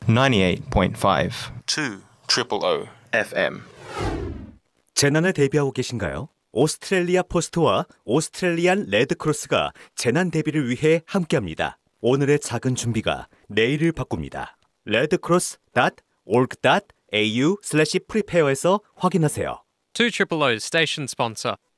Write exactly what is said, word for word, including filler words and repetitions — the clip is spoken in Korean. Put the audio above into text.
ninety-eight point five. two triple O 에프엠. 재난에 대비하고 계신가요? 오스트레일리아 포스트와 오스트레일리안 레드크로스가 재난 대비를 위해 함께합니다. 오늘의 작은 준비가 내일을 바꿉니다. 레드크로스 닷 오르그 닷 에이유 슬래시 프리페어에서 확인하세요. two O's station sponsor.